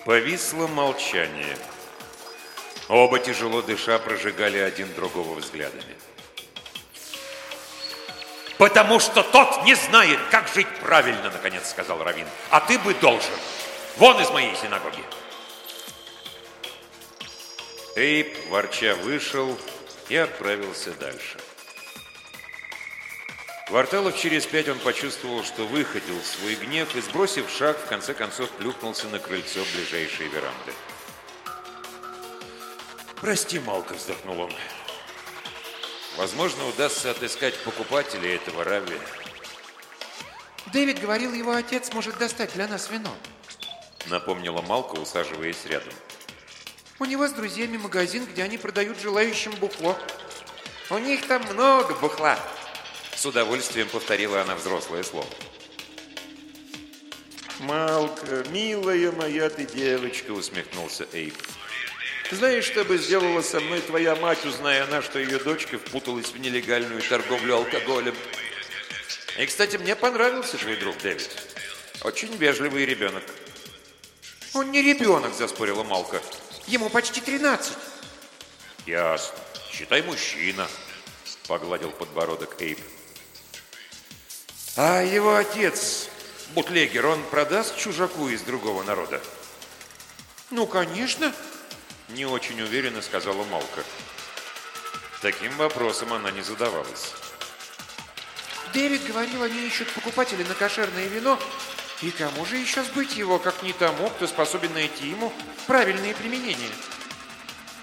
Повисло молчание. Оба, тяжело дыша, прожигали один другого взглядами. «Потому что тот не знает, как жить правильно», — наконец сказал раввин. «А ты бы должен. Вон из моей синагоги». Эйб, ворча, вышел и отправился дальше. Кварталов через 5 он почувствовал, что выходил свой гнев и, сбросив шаг, в конце концов плюхнулся на крыльцо ближайшей веранды. «Прости, Малко», — вздохнул он. «Возможно, удастся отыскать покупателя этого Равви». Дэвид говорил, его отец может достать для нас вино. Напомнила Малко, усаживаясь рядом. У него с друзьями магазин, где они продают желающим бухло. У них там много бухла. С удовольствием повторила она взрослое слово. «Малко, милая моя ты девочка», — усмехнулся Эйб. «Знаешь, что бы сделала со мной твоя мать, узная она, что ее дочка впуталась в нелегальную торговлю алкоголем? И, кстати, мне понравился твой друг Дэвид. Очень вежливый ребенок». Он не ребенок, заспорила Малко. Ему почти 13. «Ясно. Считай, мужчина», — погладил подбородок Эйб. «А его отец, бутлегер, он продаст чужаку из другого народа?» Ну, конечно. Не очень уверенно сказала Малко. Таким вопросом она не задавалась. Дэвид говорил, они ищут покупателя на кошерное вино. И кому же еще сбыть его, как не тому, кто способен найти ему правильные применения?